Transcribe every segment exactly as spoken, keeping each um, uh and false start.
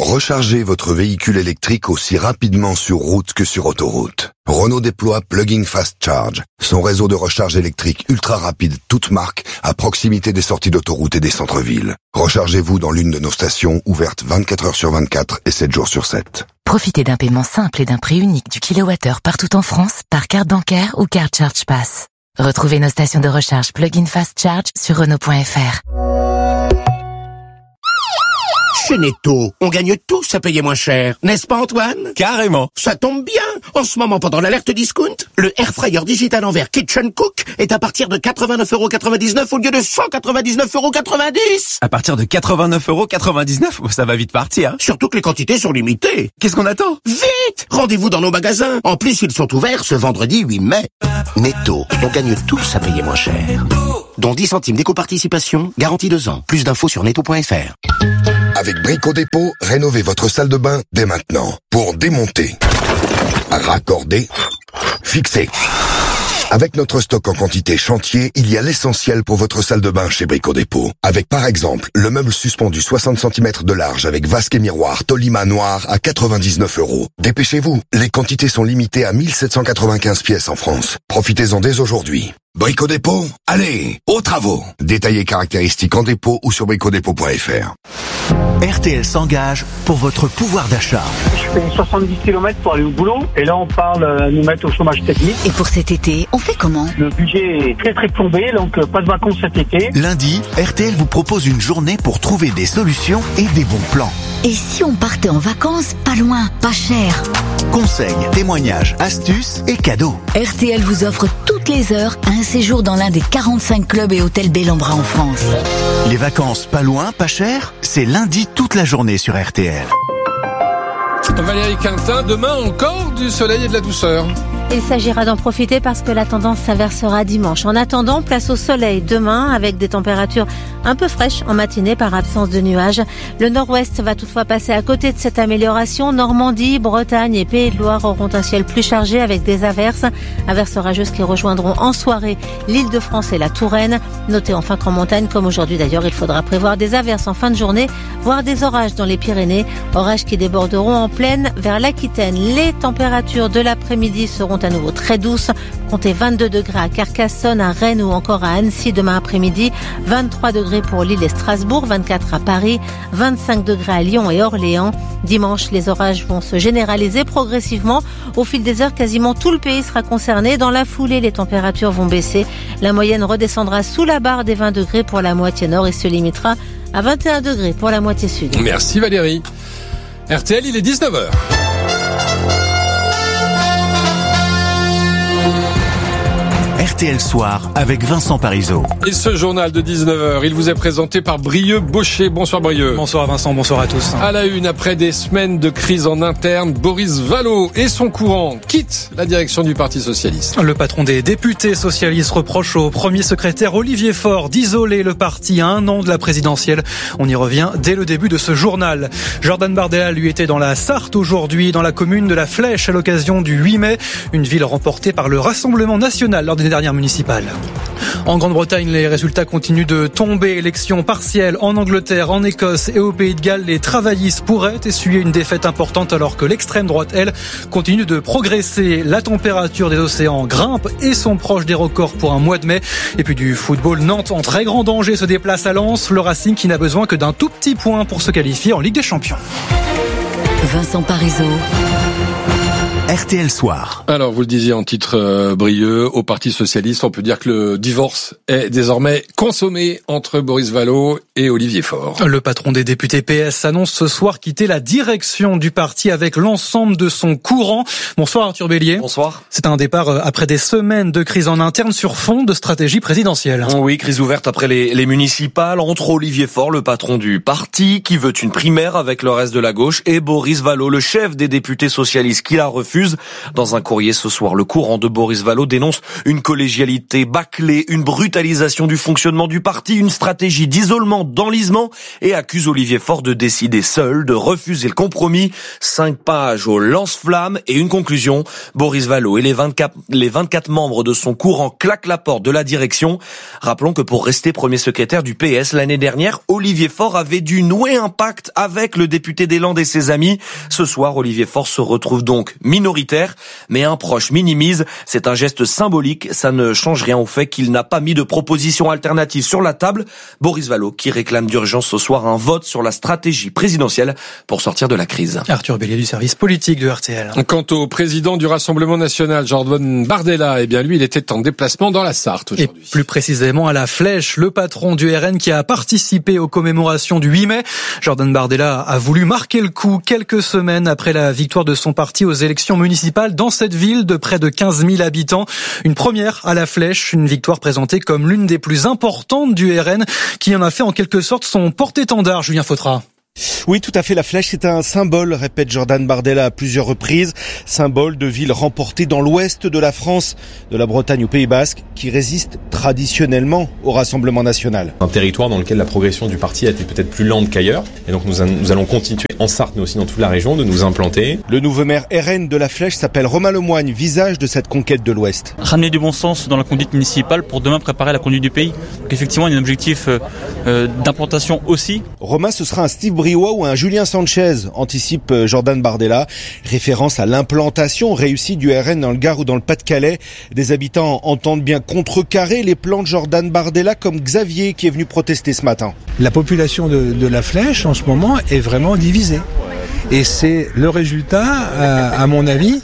Rechargez votre véhicule électrique aussi rapidement sur route que sur autoroute. Renault déploie Plug-in Fast Charge, son réseau de recharge électrique ultra rapide toute marque à proximité des sorties d'autoroute et des centres-villes. Rechargez-vous dans l'une de nos stations ouvertes vingt-quatre heures sur vingt-quatre et sept jours sur sept. Profitez d'un paiement simple et d'un prix unique du kilowattheure partout en France par carte bancaire ou carte Charge Pass. Retrouvez nos stations de recharge Plug-in Fast Charge sur Renault point F R. Chez Netto, on gagne tous à payer moins cher, n'est-ce pas Antoine? Carrément. Ça tombe bien. En ce moment, pendant l'alerte discount, le Air Fryer Digital Envers Kitchen Cook est à partir de quatre-vingt-neuf euros quatre-vingt-dix-neuf au lieu de cent quatre-vingt-dix-neuf euros quatre-vingt-dix. À partir de quatre-vingt-neuf euros quatre-vingt-dix-neuf, ça va vite partir. Hein. Surtout que les quantités sont limitées. Qu'est-ce qu'on attend? Vite! Rendez-vous dans nos magasins. En plus, ils sont ouverts ce vendredi huit mai. Netto, on gagne tous à payer moins cher. Dont dix centimes d'éco-participation, garantie deux ans. Plus d'infos sur netto point F R. Avec Brico Dépôt, rénovez votre salle de bain dès maintenant. Pour démonter, raccorder, fixer. Avec notre stock en quantité chantier, il y a l'essentiel pour votre salle de bain chez Brico Dépôt. Avec par exemple, le meuble suspendu soixante centimètres de large avec vasque et miroir Tolima noir à quatre-vingt-dix-neuf euros. Dépêchez-vous, les quantités sont limitées à mille sept cent quatre-vingt-quinze pièces en France. Profitez-en dès aujourd'hui. Brico Dépôt, allez, aux travaux. Détaillez caractéristiques en dépôt ou sur brico dépôt point F R. R T L s'engage pour votre pouvoir d'achat. Je fais soixante-dix kilomètres pour aller au boulot et là on parle de nous mettre au chômage technique. Et pour cet été, on fait comment? Le budget est très très plombé, donc pas de vacances cet été. Lundi, R T L vous propose une journée pour trouver des solutions et des bons plans. Et si on partait en vacances, pas loin, pas cher? Conseils, témoignages, astuces et cadeaux. R T L vous offre toutes les heures un séjour dans l'un des quarante-cinq clubs et hôtels Bellambra en France. Les vacances pas loin, pas cher, c'est lundi toute la journée sur R T L. Valérie Quintin, demain encore du soleil et de la douceur. Il s'agira d'en profiter parce que la tendance s'inversera dimanche. En attendant, place au soleil demain avec des températures un peu fraîches en matinée par absence de nuages. Le nord-ouest va toutefois passer à côté de cette amélioration. Normandie, Bretagne et Pays de Loire auront un ciel plus chargé avec des averses. Averses rageuses qui rejoindront en soirée l'Île-de-France et la Touraine. Notez enfin qu'en montagne, comme aujourd'hui d'ailleurs, il faudra prévoir des averses en fin de journée, voire des orages dans les Pyrénées. Orages qui déborderont en plaine vers l'Aquitaine. Les températures de l'après-midi seront à nouveau très douces. Comptez vingt-deux degrés à Carcassonne, à Rennes ou encore à Annecy demain après-midi. vingt-trois degrés pour Lille et Strasbourg, vingt-quatre à Paris, vingt-cinq degrés à Lyon et Orléans. Dimanche, les orages vont se généraliser progressivement. Au fil des heures, quasiment tout le pays sera concerné. Dans la foulée, les températures vont baisser. La moyenne redescendra sous la barre des vingt degrés pour la moitié nord et se limitera à vingt et un degrés pour la moitié sud. Merci Valérie. R T L, il est dix-neuf heures. R T L Soir avec Vincent Parisot. Et ce journal de dix-neuf heures, il vous est présenté par Brieux Baucher. Bonsoir Brieux. Bonsoir Vincent, bonsoir à tous. À la une, après des semaines de crise en interne, Boris Vallaud et son courant quittent la direction du Parti Socialiste. Le patron des députés socialistes reproche au premier secrétaire Olivier Faure d'isoler le parti à un an de la présidentielle. On y revient dès le début de ce journal. Jordan Bardella, lui, était dans la Sarthe aujourd'hui, dans la commune de La Flèche, à l'occasion du huit mai, une ville remportée par le Rassemblement national lors des dernières municipales. En Grande-Bretagne, les résultats continuent de tomber. Élections partielles en Angleterre, en Écosse et au Pays de Galles. Les travaillistes pourraient essuyer une défaite importante alors que l'extrême droite, elle, continue de progresser. La température des océans grimpe et sont proches des records pour un mois de mai. Et puis du football, Nantes en très grand danger se déplace à Lens. Le Racing qui n'a besoin que d'un tout petit point pour se qualifier en Ligue des Champions. Vincent Parisot. R T L Soir. Alors, vous le disiez en titre euh, Brieux, au Parti Socialiste, on peut dire que le divorce est désormais consommé entre Boris Vallaud et Olivier Faure. Le patron des députés P S annonce ce soir quitter la direction du parti avec l'ensemble de son courant. Bonsoir Arthur Bélier. Bonsoir. C'est un départ après des semaines de crise en interne sur fond de stratégie présidentielle. Oui, crise ouverte après les, les municipales entre Olivier Faure, le patron du parti, qui veut une primaire avec le reste de la gauche, et Boris Vallaud, le chef des députés socialistes, qui la refuse. refuse. Dans un courrier ce soir, le courant de Boris Vallaud dénonce une collégialité bâclée, une brutalisation du fonctionnement du parti, une stratégie d'isolement, d'enlisement et accuse Olivier Faure de décider seul, de refuser le compromis. Cinq pages au lance-flamme et une conclusion. Boris Vallaud et les vingt-quatre, les vingt-quatre membres de son courant claquent la porte de la direction. Rappelons que pour rester premier secrétaire du P S l'année dernière, Olivier Faure avait dû nouer un pacte avec le député des Landes et ses amis. Ce soir, Olivier Faure se retrouve donc minoritaire, mais un proche minimise. C'est un geste symbolique, ça ne change rien au fait qu'il n'a pas mis de proposition alternative sur la table. Boris Vallaud qui réclame d'urgence ce soir un vote sur la stratégie présidentielle pour sortir de la crise. Arthur Bélier du service politique de R T L. Quant au président du Rassemblement national, Jordan Bardella, eh bien lui, il était en déplacement dans la Sarthe aujourd'hui. Et plus précisément à la Flèche, le patron du R N qui a participé aux commémorations du huit mai. Jordan Bardella a voulu marquer le coup quelques semaines après la victoire de son parti aux élections municipales dans cette ville de près de quinze mille habitants. Une première à la Flèche, une victoire présentée comme l'une des plus importantes du R N qui en a fait en quelque sorte son porte-étendard, Julien Fautra. Oui, tout à fait. La Flèche, c'est un symbole, répète Jordan Bardella à plusieurs reprises. Symbole de ville remportée dans l'ouest de la France, de la Bretagne au Pays Basque, qui résiste traditionnellement au Rassemblement national. Un territoire dans lequel la progression du parti a été peut-être plus lente qu'ailleurs. Et donc nous, nous allons continuer en Sarthe, mais aussi dans toute la région, de nous implanter. Le nouveau maire R N de la Flèche s'appelle Romain Lemoigne, visage de cette conquête de l'ouest. Ramener du bon sens dans la conduite municipale pour demain préparer la conduite du pays. Donc effectivement, il y a un objectif euh, d'implantation aussi. Romain, ce sera un Steve Briouat ou un Julien Sanchez, anticipe Jordan Bardella. Référence à l'implantation réussie du R N dans le Gard ou dans le Pas-de-Calais. Des habitants entendent bien contrecarrer les plans de Jordan Bardella, comme Xavier qui est venu protester ce matin. La population de, de la Flèche en ce moment est vraiment divisée. Et c'est le résultat, à, à mon avis,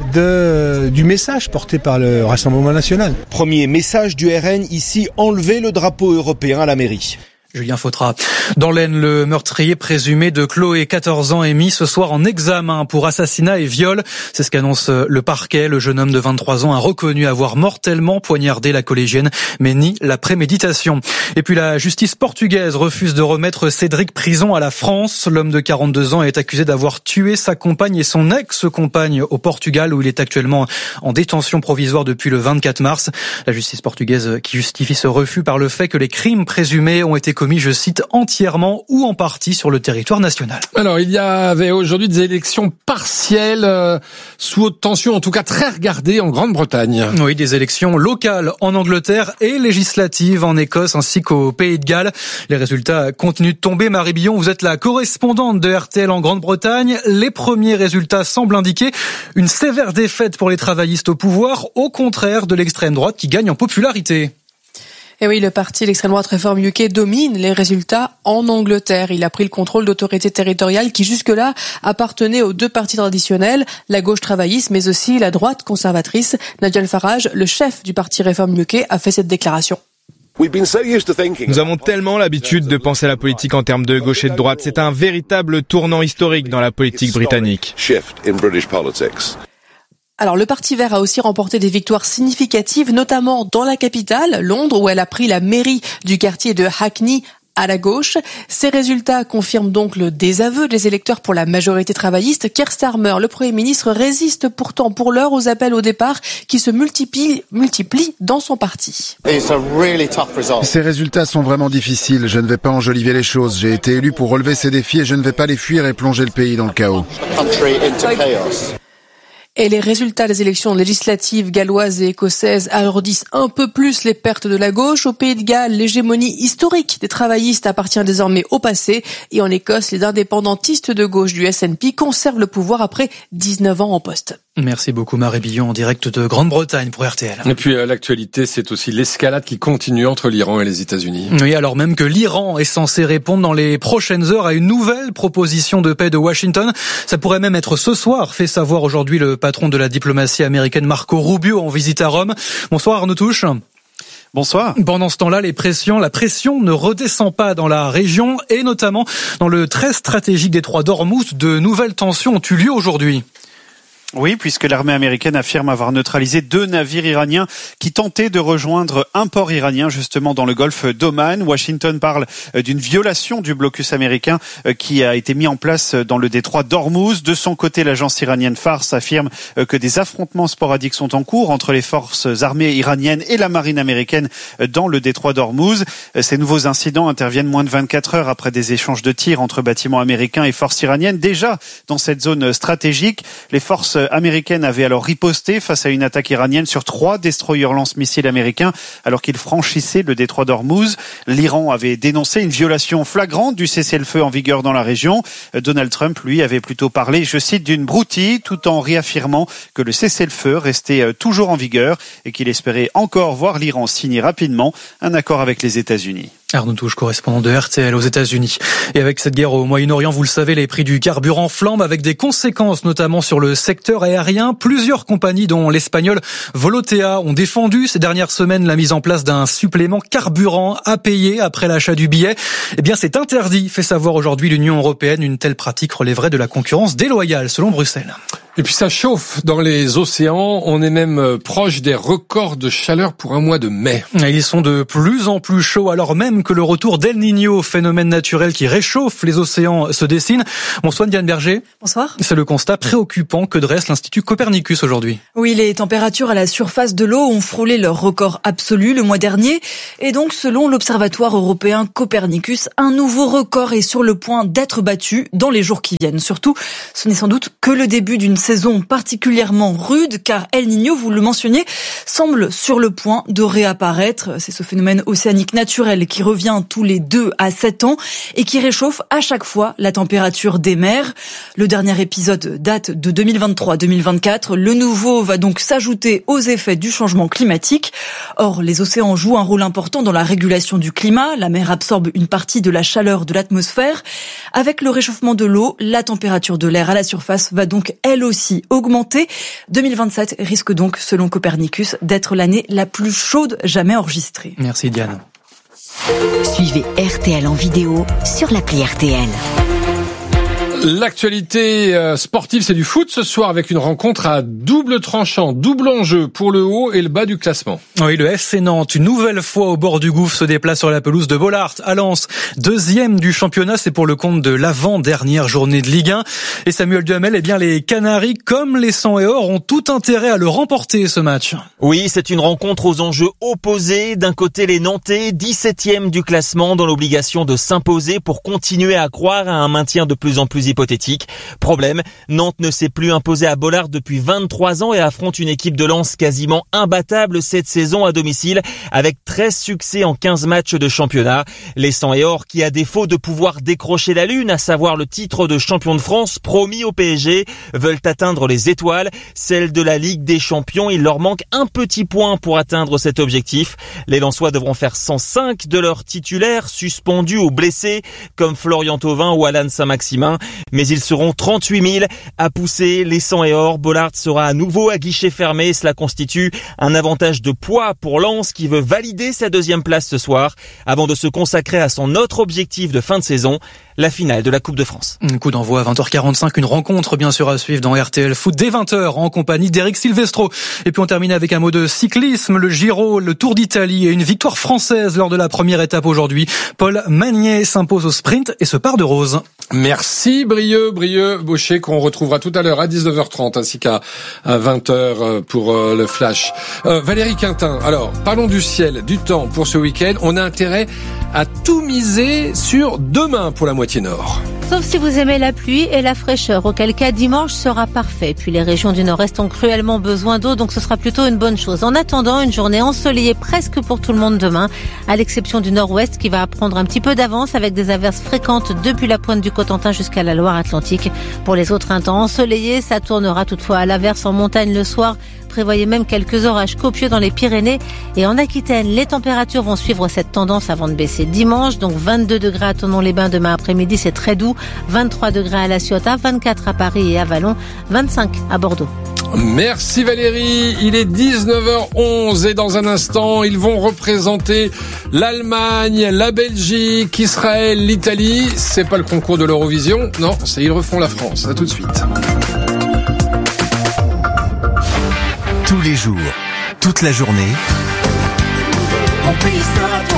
de, du message porté par le Rassemblement national. Premier message du R N ici, enlever le drapeau européen à la mairie. Julien Fautra. Dans l'Aisne, le meurtrier présumé de Chloé, quatorze ans, est mis ce soir en examen pour assassinat et viol. C'est ce qu'annonce le parquet. Le jeune homme de vingt-trois ans a reconnu avoir mortellement poignardé la collégienne, mais nie la préméditation. Et puis la justice portugaise refuse de remettre Cédric Prison à la France. L'homme de quarante-deux ans est accusé d'avoir tué sa compagne et son ex-compagne au Portugal, où il est actuellement en détention provisoire depuis le vingt-quatre mars. La justice portugaise qui justifie ce refus par le fait que les crimes présumés ont été commis, je cite, entièrement ou en partie sur le territoire national. Alors, il y avait aujourd'hui des élections partielles euh, sous haute tension, en tout cas très regardées en Grande-Bretagne. Oui, des élections locales en Angleterre et législatives en Écosse ainsi qu'au Pays de Galles. Les résultats continuent de tomber. Marie Billon, vous êtes la correspondante de R T L en Grande-Bretagne. Les premiers résultats semblent indiquer une sévère défaite pour les travaillistes au pouvoir, au contraire de l'extrême droite qui gagne en popularité. Et oui, le parti l'extrême droite Reform U K domine les résultats en Angleterre. Il a pris le contrôle d'autorités territoriales qui jusque-là appartenaient aux deux partis traditionnels, la gauche travailliste mais aussi la droite conservatrice. Nigel Farage, le chef du parti Reform U K, a fait cette déclaration. Nous avons tellement l'habitude de penser la politique en termes de gauche et de droite. C'est un véritable tournant historique dans la politique britannique. Alors, le Parti vert a aussi remporté des victoires significatives, notamment dans la capitale, Londres, où elle a pris la mairie du quartier de Hackney à la gauche. Ces résultats confirment donc le désaveu des électeurs pour la majorité travailliste. Keir Starmer, le Premier ministre, résiste pourtant pour l'heure aux appels au départ qui se multiplient, multiplient dans son parti. Ces résultats sont vraiment difficiles. Je ne vais pas enjoliver les choses. J'ai été élu pour relever ces défis et je ne vais pas les fuir et plonger le pays dans le chaos. Et les résultats des élections législatives galloises et écossaises alourdissent un peu plus les pertes de la gauche. Au Pays de Galles, l'hégémonie historique des travaillistes appartient désormais au passé. Et en Écosse, les indépendantistes de gauche du S N P conservent le pouvoir après dix-neuf ans en poste. Merci beaucoup Marie Billon en direct de Grande-Bretagne pour R T L. Et puis euh, l'actualité, c'est aussi l'escalade qui continue entre l'Iran et les États-Unis. Oui, alors même que l'Iran est censé répondre dans les prochaines heures à une nouvelle proposition de paix de Washington. Ça pourrait même être ce soir, fait savoir aujourd'hui le patron de la diplomatie américaine Marco Rubio en visite à Rome. Bonsoir Arnaud Touche. Bonsoir. Pendant ce temps-là, les pressions, la pression ne redescend pas dans la région et notamment dans le très stratégique détroit d'Ormuz. De nouvelles tensions ont eu lieu aujourd'hui. Oui, puisque l'armée américaine affirme avoir neutralisé deux navires iraniens qui tentaient de rejoindre un port iranien justement dans le golfe d'Oman. Washington parle d'une violation du blocus américain qui a été mis en place dans le détroit d'Ormuz. De son côté, l'agence iranienne Fars affirme que des affrontements sporadiques sont en cours entre les forces armées iraniennes et la marine américaine dans le détroit d'Ormuz. Ces nouveaux incidents interviennent moins de vingt-quatre heures après des échanges de tirs entre bâtiments américains et forces iraniennes. Déjà dans cette zone stratégique, les forces américaines avaient alors riposté face à une attaque iranienne sur trois destroyers lance-missiles américains alors qu'ils franchissaient le détroit d'Ormuz. L'Iran avait dénoncé une violation flagrante du cessez-le-feu en vigueur dans la région. Donald Trump, lui, avait plutôt parlé, je cite, d'une broutille, tout en réaffirmant que le cessez-le-feu restait toujours en vigueur et qu'il espérait encore voir l'Iran signer rapidement un accord avec les États-Unis. Arnaud Touche, correspondant de R T L aux États-Unis. Et avec cette guerre au Moyen-Orient, vous le savez, les prix du carburant flambent avec des conséquences, notamment sur le secteur aérien. Plusieurs compagnies, dont l'espagnol Volotea, ont défendu ces dernières semaines la mise en place d'un supplément carburant à payer après l'achat du billet. Eh bien, c'est interdit, fait savoir aujourd'hui l'Union européenne. Une telle pratique relèverait de la concurrence déloyale, selon Bruxelles. Et puis ça chauffe dans les océans, on est même proche des records de chaleur pour un mois de mai. Ils sont de plus en plus chauds alors même que le retour d'El Niño, phénomène naturel qui réchauffe les océans, se dessine. Bonsoir Diane Berger. Bonsoir. C'est le constat préoccupant que dresse l'Institut Copernicus aujourd'hui. Oui, les températures à la surface de l'eau ont frôlé leur record absolu le mois dernier. Et donc, selon l'Observatoire européen Copernicus, un nouveau record est sur le point d'être battu dans les jours qui viennent. Surtout, ce n'est sans doute que le début d'une saison particulièrement rude car El Niño, vous le mentionniez, semble sur le point de réapparaître. C'est ce phénomène océanique naturel qui revient tous les deux à sept ans et qui réchauffe à chaque fois la température des mers. Le dernier épisode date de deux mille vingt-trois deux mille vingt-quatre. Le nouveau va donc s'ajouter aux effets du changement climatique. Or, les océans jouent un rôle important dans la régulation du climat. La mer absorbe une partie de la chaleur de l'atmosphère. Avec le réchauffement de l'eau, la température de l'air à la surface va donc elle aussi aussi augmenté. deux mille vingt-sept risque donc, selon Copernicus, d'être l'année la plus chaude jamais enregistrée. Merci Diane. Suivez R T L en vidéo sur l'appli R T L. L'actualité sportive, c'est du foot ce soir avec une rencontre à double tranchant, double enjeu pour le haut et le bas du classement. Oui, le F C Nantes, une nouvelle fois au bord du gouffre, se déplace sur la pelouse de Bollaert à Lens. Deuxième du championnat, c'est pour le compte de l'avant-dernière journée de Ligue un. Et Samuel Duhamel, eh bien les Canaries, comme les Sang et Or, ont tout intérêt à le remporter ce match. Oui, c'est une rencontre aux enjeux opposés. D'un côté, les Nantais, dix-septième du classement, dans l'obligation de s'imposer pour continuer à croire à un maintien de plus en plus hypothétique. Problème, Nantes ne s'est plus imposé à Bollaert depuis vingt-trois ans et affronte une équipe de Lens quasiment imbattable cette saison à domicile avec treize succès en quinze matchs de championnat. Les Sang et Or qui, à défaut de pouvoir décrocher la lune, à savoir le titre de champion de France promis au P S G, veulent atteindre les étoiles, celles de la Ligue des Champions. Il leur manque un petit point pour atteindre cet objectif. Les Lensois devront faire cent cinq de leurs titulaires suspendus ou blessés comme Florian Thauvin ou Alan Saint-Maximin. Mais ils seront trente-huit mille à pousser les Sang et Or. Bollaert sera à nouveau à guichet fermé. Cela constitue un avantage de poids pour Lens qui veut valider sa deuxième place ce soir avant de se consacrer à son autre objectif de fin de saison, la finale de la Coupe de France. Un coup d'envoi à vingt heures quarante-cinq, une rencontre bien sûr à suivre dans R T L Foot dès vingt heures en compagnie d'Eric Silvestro. Et puis on termine avec un mot de cyclisme, le Giro, le Tour d'Italie et une victoire française lors de la première étape aujourd'hui. Paul Magnier s'impose au sprint et se part de rose. Merci Brieux, Brieux Baucher qu'on retrouvera tout à l'heure à dix-neuf heures trente ainsi qu'à vingt heures pour le flash. Euh, Valérie Quintin, alors parlons du ciel, du temps pour ce week-end. On a intérêt à tout miser sur demain pour la moitié nord. Sauf si vous aimez la pluie et la fraîcheur, auquel cas dimanche sera parfait. Puis les régions du nord-est ont cruellement besoin d'eau, donc ce sera plutôt une bonne chose. En attendant, une journée ensoleillée presque pour tout le monde demain, à l'exception du nord-ouest qui va prendre un petit peu d'avance avec des averses fréquentes depuis la pointe du Cotentin jusqu'à la Loire-Atlantique. Pour les autres, un temps ensoleillé, ça tournera toutefois à l'averse en montagne le soir. Prévoyez même quelques orages copieux dans les Pyrénées et en Aquitaine. Les températures vont suivre cette tendance avant de baisser dimanche. Donc vingt-deux degrés à Thonon-les-Bains demain après-midi, c'est très doux. vingt-trois degrés à La Ciotat, vingt-quatre à Paris et à Vallon, vingt-cinq à Bordeaux. Merci Valérie, il est dix-neuf heures onze et dans un instant, ils vont représenter l'Allemagne, la Belgique, Israël, l'Italie. C'est pas le concours de l'Eurovision, non, c'est ils refont la France. À tout de suite. Tous les jours, toute la journée. Mon pays sera toi.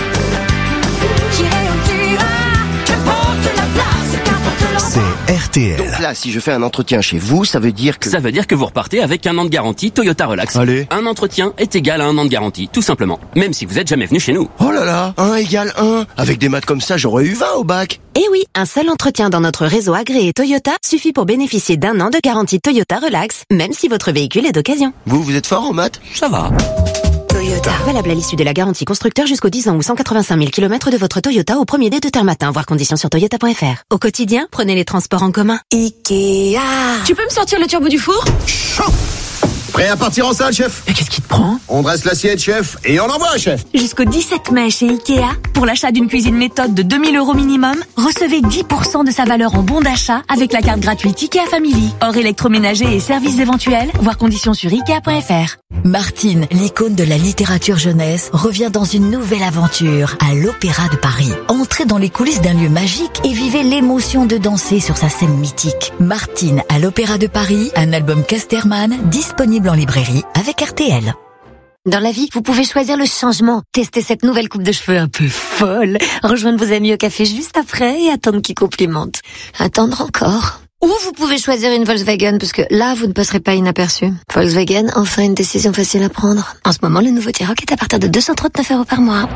J'irai où tu iras. Qu'importe la place, qu'importe l'endroit. C'est R T L. Donc là, si je fais un entretien chez vous, ça veut dire que... Ça veut dire que vous repartez avec un an de garantie Toyota Relax. Allez. Un entretien est égal à un an de garantie, tout simplement. Même si vous êtes jamais venu chez nous. Oh là là, un égale un. Avec des maths comme ça, j'aurais eu vingt au bac. Eh oui, un seul entretien dans notre réseau agréé Toyota suffit pour bénéficier d'un an de garantie Toyota Relax, même si votre véhicule est d'occasion. Vous, vous êtes fort en maths? Ça va. Toyota. Valable à l'issue de la garantie constructeur jusqu'aux dix ans ou cent quatre-vingt-cinq mille kilomètres de votre Toyota au premier dé de terme matin, voir conditions sur toyota point f r. Au quotidien, prenez les transports en commun. Ikea. Tu peux me sortir le turbo du four? Chaud. Prêt à partir en salle, chef? Mais qu'est-ce qui te prend? On dresse l'assiette, chef, et on envoie, chef. Jusqu'au dix-sept mai chez Ikea, pour l'achat d'une cuisine méthode de deux mille euros minimum, recevez dix pour cent de sa valeur en bon d'achat avec la carte gratuite Ikea Family. Hors électroménager et services éventuels, voir conditions sur ikea point f r. Martine, l'icône de la littérature jeunesse, revient dans une nouvelle aventure à l'Opéra de Paris. Entrez dans les coulisses d'un lieu magique et vivez l'émotion de danser sur sa scène mythique. Martine à l'Opéra de Paris, un album Casterman disponible en librairie avec R T L. Dans la vie, vous pouvez choisir le changement. Tester cette nouvelle coupe de cheveux un peu folle. Rejoindre vos amis au café juste après et attendre qu'ils complimentent. Attendre encore. Ou vous pouvez choisir une Volkswagen, parce que là, vous ne passerez pas inaperçu. Volkswagen, enfin une décision facile à prendre. En ce moment, le nouveau T-Roc est à partir de deux cent trente-neuf euros par mois.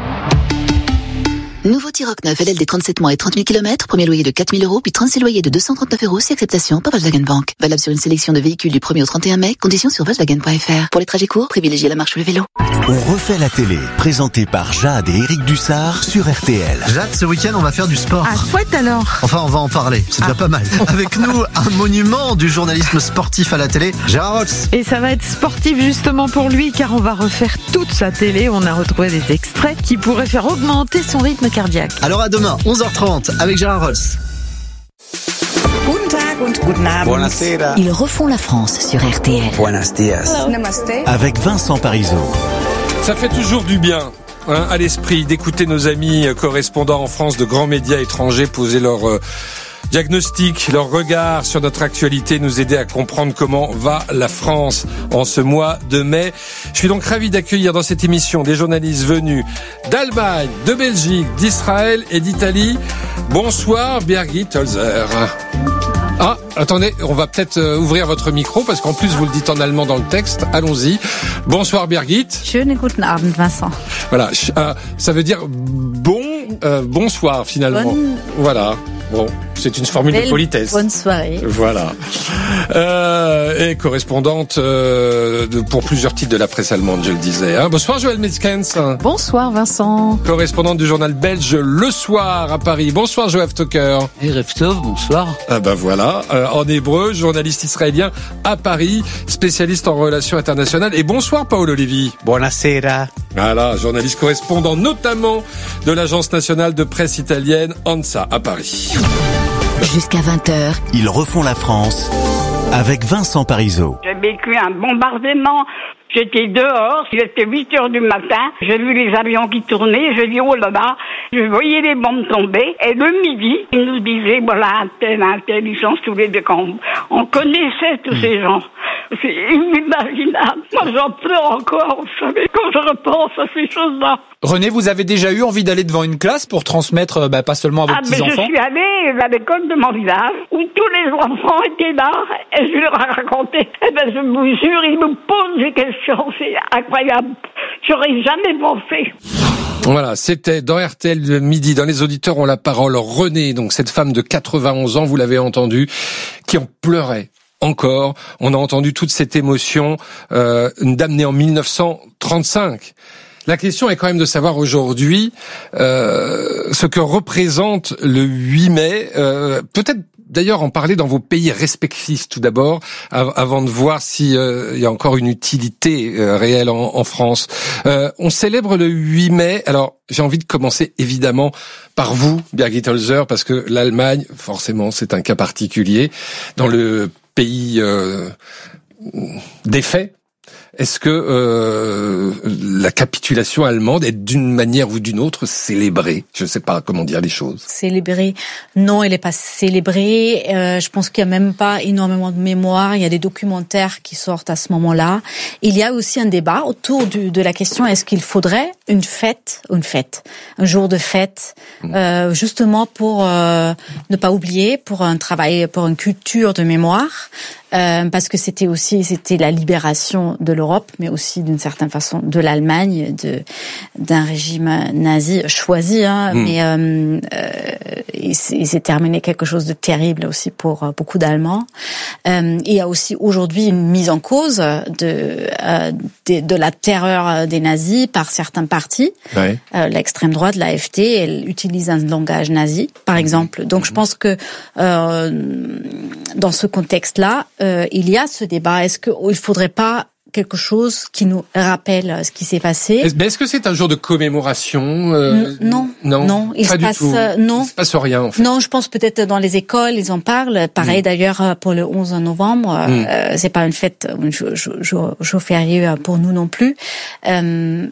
Nouveau T-Roc neuf, L L D trente-sept mois et trente mille kilomètres, premier loyer de quatre mille euros, puis trente-six loyers de deux cent trente-neuf euros, si acceptation par Volkswagen Bank. Valable sur une sélection de véhicules du premier au trente et un mai, conditions sur Volkswagen point f r. Pour les trajets courts, privilégiez la marche ou le vélo. On refait la télé, présenté par Jade et Eric Dussard sur R T L. Jade, ce week-end, on va faire du sport. Ah, chouette alors. Enfin, on va en parler, c'est déjà Ah. pas mal. Avec nous, un monument du journalisme sportif à la télé, Gérard Rolls. Et ça va être sportif justement pour lui, car on va refaire toute sa télé. On a retrouvé des extraits qui pourraient faire augmenter son rythme cardiaque. Alors à demain, onze heures trente, avec Gérard Rolls. Guten Tag und guten Abend. Buonasera. Ils refont la France sur R T L. Buenos dias. Namasté. Avec Vincent Parisot. Ça fait toujours du bien. Hein, à l'esprit d'écouter nos amis correspondants en France de grands médias étrangers poser leur euh, diagnostic, leur regard sur notre actualité, nous aider à comprendre comment va la France en ce mois de mai. Je suis donc ravi d'accueillir dans cette émission des journalistes venus d'Allemagne, de Belgique, d'Israël et d'Italie. Bonsoir Birgit Holzer. Ah, attendez, on va peut-être euh, ouvrir votre micro parce qu'en plus vous le dites en allemand dans le texte. Allons-y. Bonsoir Birgit. Schönen guten Abend, Vincent. Voilà, euh, ça veut dire bon, euh, bonsoir finalement. Bonne... Voilà. Bon, c'est une formule Belle de politesse. Bonne soirée. Voilà. Euh, et correspondante euh, de, pour plusieurs titres de la presse allemande, je le disais. Hein. Bonsoir Joël Metzkens. Bonsoir Vincent. Correspondante du journal belge Le Soir à Paris. Bonsoir Joël Toker. Et Reftov, bonsoir. Ah ben voilà, euh, en hébreu, journaliste israélien à Paris, spécialiste en relations internationales. Et bonsoir Paolo Levi. Buonasera. Voilà, journaliste correspondant notamment de l'agence nationale de presse italienne ANSA à Paris. Jusqu'à vingt heures. Ils refont la France avec Vincent Parisot. J'ai vécu un bombardement. J'étais dehors, il était huit heures du matin, j'ai vu les avions qui tournaient, j'ai dit oh là là, je voyais les bombes tomber, et le midi, ils nous disaient voilà, un tel, un tel, ils sont tous les deux camps. On connaissait tous ces gens. C'est inimaginable. Moi j'en pleure encore, vous savez, quand je repense à ces choses-là. René, vous avez déjà eu envie d'aller devant une classe pour transmettre, bah, pas seulement à vos ah, petits-enfants? Ah, mais je suis allée à l'école de mon village, où tous les enfants étaient là, et je leur ai raconté. Eh ben, je vous jure, ils me posent des questions. C'est incroyable. J'aurais jamais pensé. Voilà, c'était dans R T L de midi. Dans les auditeurs ont la parole René, donc cette femme de quatre-vingt-onze ans, vous l'avez entendu, qui en pleurait encore. On a entendu toute cette émotion, euh, une dame née en mille neuf cent trente-cinq. La question est quand même de savoir aujourd'hui euh, ce que représente le huit mai. Euh, peut-être d'ailleurs en parler dans vos pays respectifs tout d'abord, avant de voir s'il euh, y a encore une utilité euh, réelle en, en France. Euh, on célèbre le huit mai. Alors, j'ai envie de commencer évidemment par vous, Birgit Holzer, parce que l'Allemagne, forcément, c'est un cas particulier. Dans le pays euh, des faits, est-ce que euh, la capitulation allemande est d'une manière ou d'une autre célébrée? Je ne sais pas comment dire les choses. Célébrée? Non, elle n'est pas célébrée. Euh, je pense qu'il n'y a même pas énormément de mémoire. Il y a des documentaires qui sortent à ce moment-là. Il y a aussi un débat autour du, de la question, est-ce qu'il faudrait une fête, une fête, un jour de fête, mmh. euh, justement pour euh, ne pas oublier, pour un travail, pour une culture de mémoire. Euh, parce que c'était aussi c'était la libération de l'Europe, mais aussi d'une certaine façon de l'Allemagne, de d'un régime nazi choisi, hein, mmh. mais euh, euh, il s'est terminé quelque chose de terrible aussi pour beaucoup d'Allemands. Euh, il y a aussi aujourd'hui une mise en cause de euh, de, de la terreur des nazis par certains partis. Ouais. Euh, l'extrême droite, l'A F D, elle utilise un langage nazi, par exemple. Donc mmh. je pense que euh, dans ce contexte-là, Euh, il y a ce débat. Est-ce qu'il ne faudrait pas quelque chose qui nous rappelle ce qui s'est passé? Est-ce, est-ce que c'est un jour de commémoration? euh, Non, non, non. Il pas se du passe, tout. non. Il se passe rien, en fait. Non, je pense peut-être dans les écoles, ils en parlent. Pareil, mmh. d'ailleurs, pour le onze novembre, mmh. euh, c'est pas une fête, un jour férié pour nous non plus. Euh,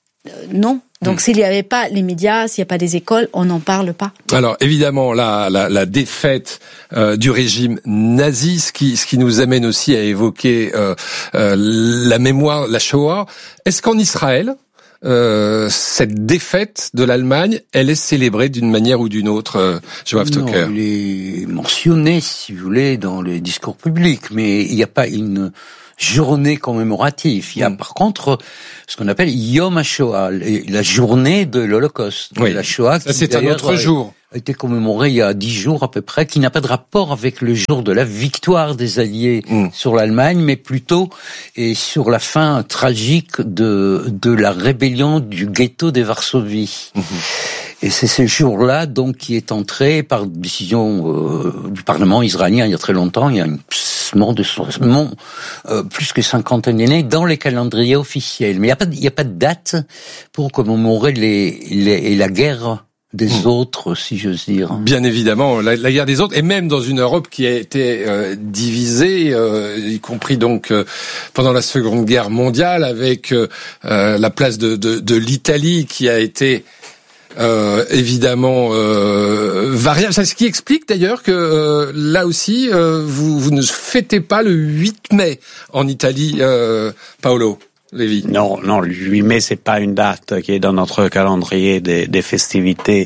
non. Donc, mmh. s'il n'y avait pas les médias, s'il n'y a pas des écoles, on n'en parle pas. Alors, évidemment, la, la, la défaite euh, du régime nazi, ce qui, ce qui nous amène aussi à évoquer euh, euh, la mémoire, la Shoah. Est-ce qu'en Israël, euh, cette défaite de l'Allemagne, elle est célébrée d'une manière ou d'une autre, euh, Joachim Stocker? Non, elle est mentionnée, si vous voulez, dans les discours publics, mais il n'y a pas une journée commémorative. Il y a mmh. par contre ce qu'on appelle Yom HaShoah, la journée de l'Holocauste. Oui. De la Shoah. Ça, c'est un autre jour. A été commémoré il y a dix jours à peu près, qui n'a pas de rapport avec le jour de la victoire des Alliés mmh. sur l'Allemagne, mais plutôt et sur la fin tragique de de la rébellion du ghetto de Varsovie. Mmh. Et c'est ce jour-là, donc, qui est entré par décision euh, du Parlement israélien il y a très longtemps, il y a une non, de non, euh, plus que cinquantaine d'années dans les calendriers officiels. Mais il n'y a pas, il n'y a pas de date pour commémorer les, les la guerre des mmh. autres, si j'ose dire. Bien évidemment, la, la guerre des autres, et même dans une Europe qui a été euh, divisée, euh, y compris donc euh, pendant la Seconde Guerre mondiale, avec euh, la place de, de, de l'Italie qui a été Euh, évidemment euh, variable. C'est ce qui explique d'ailleurs que euh, là aussi euh, vous, vous ne fêtez pas le huit mai en Italie, euh, Paolo Lévy. Non, non, le huit mai c'est pas une date qui est dans notre calendrier des, des festivités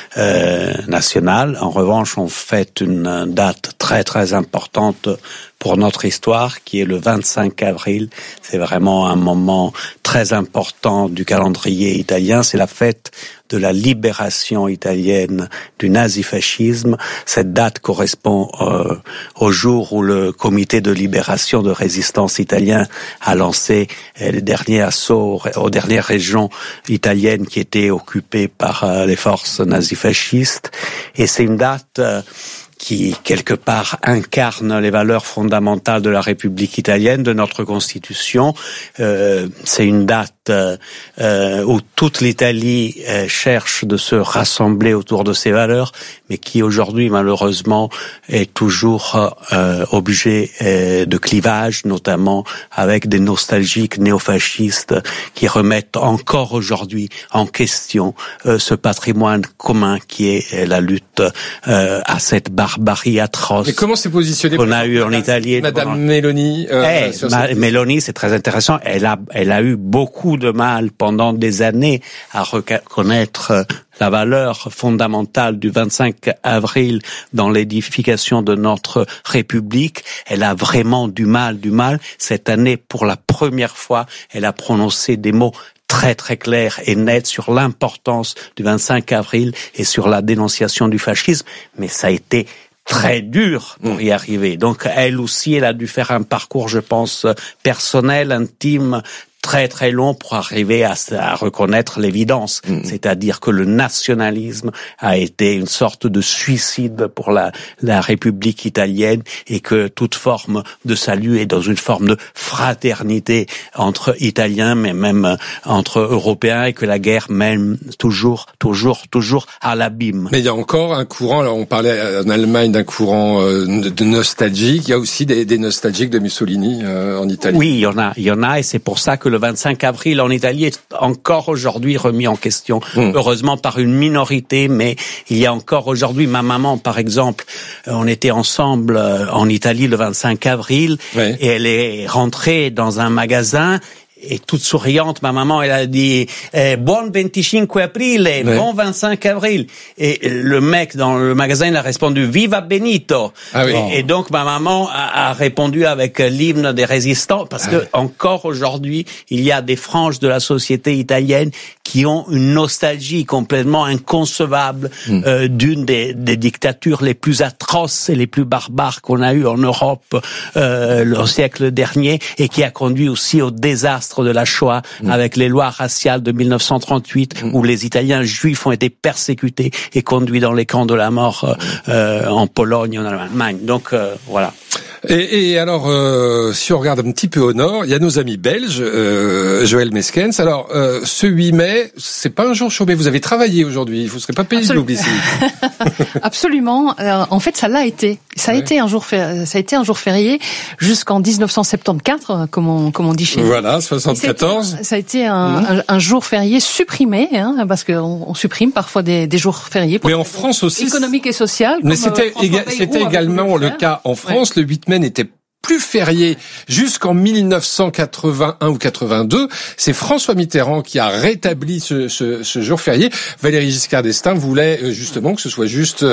euh, nationales. En revanche, on fête une date très très importante pour notre histoire, qui est le vingt-cinq avril. C'est vraiment un moment très important du calendrier italien. C'est la fête de la libération italienne du nazifascisme. Cette date correspond euh, au jour où le comité de libération de résistance italien a lancé euh, les derniers assauts aux dernières régions italiennes qui étaient occupées par euh, les forces nazifascistes. Et c'est une date euh, qui, quelque part, incarne les valeurs fondamentales de la République italienne, de notre Constitution. Euh, c'est une date euh, où toute l'Italie euh, cherche de se rassembler autour de ces valeurs, mais qui aujourd'hui, malheureusement, est toujours euh, objet euh, de clivage, notamment avec des nostalgiques néofascistes qui remettent encore aujourd'hui en question euh, ce patrimoine commun qui est la lutte euh, à cette barbarie atroce. Mais comment s'est positionnée qu'on a eu en Italie, Madame pendant... Meloni euh, hey, Ma- Meloni, c'est très intéressant. Elle a, elle a eu beaucoup de mal pendant des années à reconnaître la valeur fondamentale du vingt-cinq avril dans l'édification de notre République. Elle a vraiment du mal, du mal. Cette année, pour la première fois, elle a prononcé des mots très très clairs et nets sur l'importance du vingt-cinq avril et sur la dénonciation du fascisme. Mais ça a été très dur pour y arriver. Donc elle aussi, elle a dû faire un parcours, je pense, personnel, intime, très très long pour arriver à, à reconnaître l'évidence, mmh. c'est-à-dire que le nationalisme a été une sorte de suicide pour la, la République italienne et que toute forme de salut est dans une forme de fraternité entre Italiens, mais même entre Européens, et que la guerre mène toujours, toujours, toujours à l'abîme. Mais il y a encore un courant, alors on parlait en Allemagne d'un courant euh, de nostalgique, il y a aussi des, des nostalgiques de Mussolini euh, en Italie. Oui, il y en a, il y en a, et c'est pour ça que le vingt-cinq avril en Italie est encore aujourd'hui remis en question, mmh. heureusement par une minorité, mais il y a encore aujourd'hui, ma maman par exemple, on était ensemble en Italie le vingt-cinq avril, ouais. et elle est rentrée dans un magasin, et toute souriante, ma maman, elle a dit eh, « Buon venticinque aprile, ouais. bon vingt-cinq avril ». Et le mec dans le magasin, il a répondu « Viva Benito ah oui. ». Et donc, ma maman a, a répondu avec l'hymne des résistants, parce que encore aujourd'hui, il y a des franges de la société italienne qui ont une nostalgie complètement inconcevable mm. euh, d'une des, des dictatures les plus atroces et les plus barbares qu'on a eues en Europe euh, le siècle dernier, et qui a conduit aussi au désastre de la Shoah, mmh. avec les lois raciales de mille neuf cent trente-huit, mmh. où les Italiens juifs ont été persécutés et conduits dans les camps de la mort euh, en Pologne et en Allemagne. Donc euh, voilà. Et, et alors, euh, si on regarde un petit peu au nord, il y a nos amis belges, euh, Joël Meskens. Alors, euh, ce huit mai, c'est pas un jour chômé. Vous avez travaillé aujourd'hui. Vous ne serez pas payé de l'oubli ici. Absolument. Euh, en fait, ça l'a été. Ça a ouais. été un jour, ça a été un jour férié jusqu'en dix-neuf cent soixante-quatorze, comme on, comme on dit chez nous. Voilà, soixante-quatorze. Ça a été un, mmh. un, un jour férié supprimé, hein, parce qu'on on supprime parfois des, des jours fériés. Pour Mais en France aussi. Économique et social. Mais c'était, éga- c'était également le cas en France. Ouais. Le huit mai n'était plus férié jusqu'en mille neuf cent quatre-vingt-un ou quatre-vingt-deux. C'est François Mitterrand qui a rétabli ce, ce, ce jour férié. Valéry Giscard d'Estaing voulait justement que ce soit juste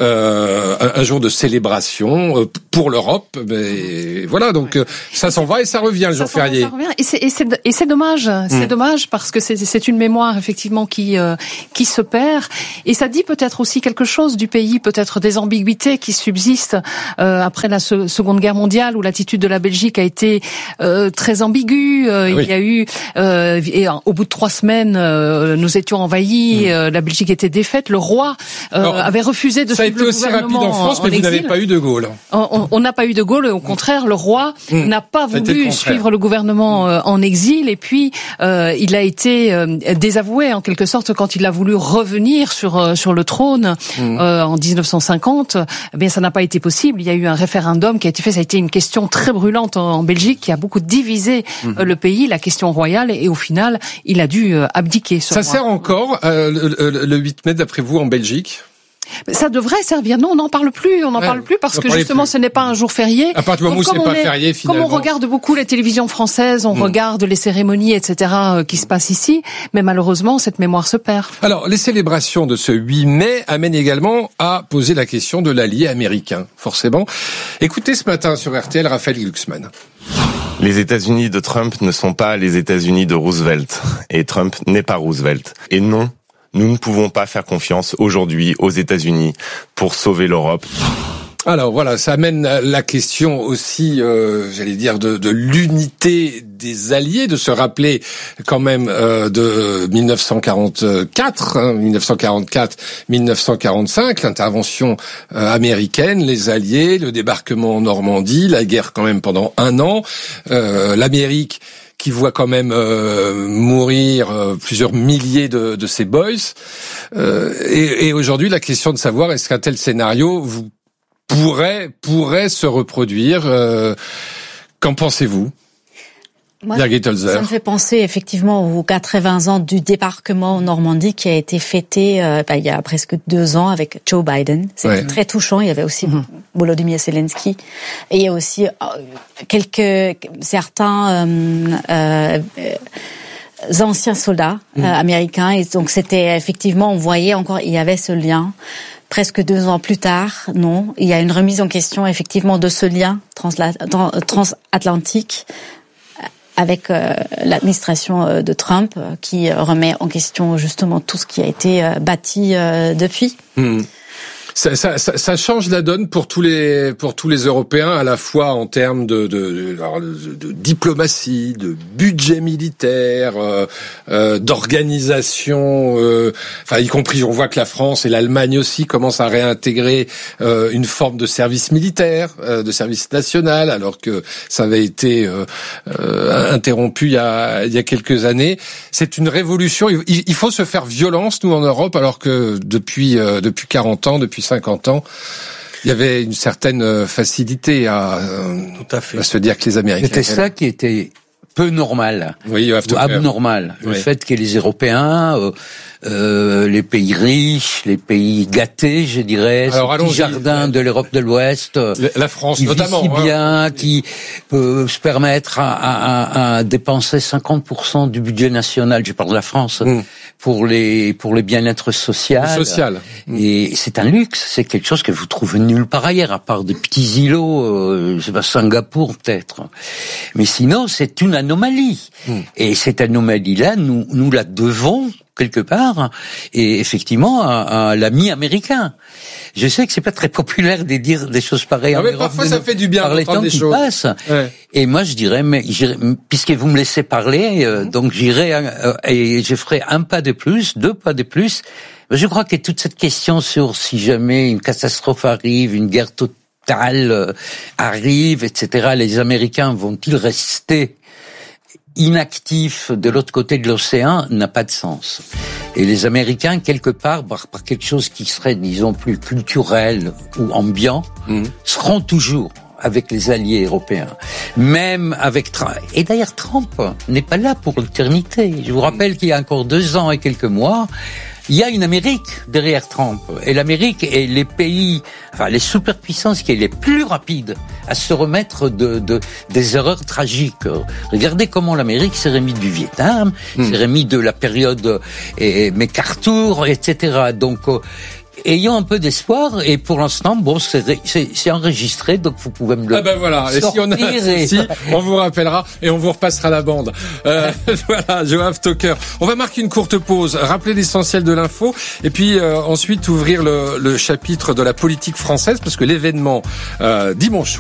euh, un, un jour de célébration pour l'Europe. Mais voilà, donc ça s'en va et ça revient le ça jour férié. Va, ça revient. Et c'est, et c'est, et c'est dommage. C'est mmh. dommage parce que c'est, c'est une mémoire effectivement qui euh, qui se perd. Et ça dit peut-être aussi quelque chose du pays, peut-être des ambiguïtés qui subsistent euh, après la se- Seconde Guerre mondiale, où l'attitude de la Belgique a été euh, très ambiguë. Euh, oui. Il y a eu, euh, et au bout de trois semaines, euh, nous étions envahis. Mmh. Euh, la Belgique était défaite. Le roi euh, Alors, avait refusé de suivre le gouvernement. Ça a été aussi rapide en France, en, mais en vous n'avez pas eu de Gaulle. On n'a pas eu de Gaulle. Au contraire, le roi mmh. n'a pas voulu suivre le gouvernement euh, en exil. Et puis, euh, il a été euh, désavoué en quelque sorte quand il a voulu revenir sur euh, sur le trône mmh. euh, en dix-neuf cent cinquante. Eh bien, ça n'a pas été possible. Il y a eu un référendum qui a été fait. Ça a été une question très brûlante en Belgique qui a beaucoup divisé mmh. le pays, la question royale, et au final, il a dû abdiquer. Ça sert encore euh, le, le huit mai d'après vous en Belgique ? Ça devrait servir. Non, on n'en parle plus. On n'en ouais, parle plus parce que justement, plus. ce n'est pas un jour férié. À partir du moment où c'est pas est, férié, finalement. Comme on regarde beaucoup les télévisions françaises, on mmh. regarde les cérémonies, et cetera, qui se passent ici. Mais malheureusement, cette mémoire se perd. Alors, les célébrations de ce huit mai amènent également à poser la question de l'allié américain, forcément. Écoutez ce matin sur R T L, Raphaël Glucksmann. Les États-Unis de Trump ne sont pas les États-Unis de Roosevelt. Et Trump n'est pas Roosevelt. Et non, nous ne pouvons pas faire confiance aujourd'hui aux États-Unis pour sauver l'Europe. Alors voilà, ça amène la question aussi, euh, j'allais dire, de, de l'unité des alliés, de se rappeler quand même euh, de mille neuf cent quarante-quatre, hein, mille neuf cent quarante-quatre mille neuf cent quarante-cinq, l'intervention euh, américaine, les alliés, le débarquement en Normandie, la guerre quand même pendant un an, euh, l'Amérique qui voit quand même euh, mourir euh, plusieurs milliers de, de ses boys. Euh, et, et aujourd'hui, la question de savoir est-ce qu'un tel scénario vous pourrait pourrait se reproduire. Euh, qu'en pensez-vous? Moi, ça me fait penser effectivement aux quatre-vingts ans du débarquement en Normandie qui a été fêté euh, bah, il y a presque deux ans avec Joe Biden. C'était ouais. très touchant. Il y avait aussi mm-hmm. Volodymyr Zelensky et il y a aussi euh, quelques certains euh, euh, euh, anciens soldats mm. euh, américains. Et donc c'était effectivement, on voyait encore, il y avait ce lien. Presque deux ans plus tard, non, il y a une remise en question effectivement de ce lien transla- transatlantique avec euh, l'administration de Trump qui remet en question justement tout ce qui a été euh, bâti euh, depuis. Mmh. Ça, ça, ça, ça change la donne pour tous les pour tous les Européens, à la fois en termes de de, de, de diplomatie, de budget militaire, euh, euh, d'organisation. Euh, enfin, y compris, on voit que la France et l'Allemagne aussi commencent à réintégrer euh, une forme de service militaire, euh, de service national, alors que ça avait été euh, euh, interrompu il y a il y a quelques années. C'est une révolution. Il, il faut se faire violence, nous en Europe, alors que depuis euh, depuis quarante ans, depuis cinquante ans, il y avait une certaine facilité à, Tout à, fait. à se dire que les Américains... C'était ça qui était peu normal, oui, ou abnormal. Oui. Le fait que les Européens, euh, euh, les pays riches, les pays gâtés, je dirais, Alors, ce petit jardin de l'Europe de l'Ouest, la France qui notamment, vit si bien, hein. qui peut se permettre à, à, à dépenser cinquante pour cent du budget national, je parle de la France, mm. pour les pour les bien-être social. Le social. Et c'est un luxe, c'est quelque chose que vous trouvez nulle part ailleurs, à part des petits îlots, euh, je sais pas, Singapour peut-être. Mais sinon, c'est une anomalie. Mm. Et cette anomalie-là, nous nous la devons quelque part, et effectivement à, à l'ami américain. Je sais que c'est pas très populaire de dire des choses pareilles non, en mais Europe, parfois ça fait du bien par les temps qui choses. passent. Ouais. Et moi je dirais, mais puisque vous me laissez parler, euh, mmh. donc j'irai euh, et je ferai un pas de plus, deux pas de plus. Je crois que toute cette question sur si jamais une catastrophe arrive, une guerre totale euh, arrive, et cetera, les Américains vont-ils rester inactif de l'autre côté de l'océan n'a pas de sens. Et les Américains, quelque part, par, par quelque chose qui serait, disons, plus culturel ou ambiant, mmh. seront toujours avec les alliés européens. Même avec Trump. Et d'ailleurs, Trump n'est pas là pour l'éternité. Je vous rappelle qu'il y a encore deux ans et quelques mois, il y a une Amérique derrière Trump. Et l'Amérique est les pays, enfin les superpuissances qui est les plus rapides à se remettre de, de des erreurs tragiques. Regardez comment l'Amérique s'est remise du Vietnam, mmh. s'est remise de la période et MacArthur, et cetera. Donc euh, ayons un peu d'espoir, et pour l'instant, bon, c'est, c'est, c'est enregistré, donc vous pouvez me le ah ben voilà. Et si on a un et... souci, on vous rappellera et on vous repassera la bande. Euh, voilà, Joab Stoker. On va marquer une courte pause, rappeler l'essentiel de l'info, et puis euh, ensuite ouvrir le, le chapitre de la politique française, parce que l'événement euh, dimanche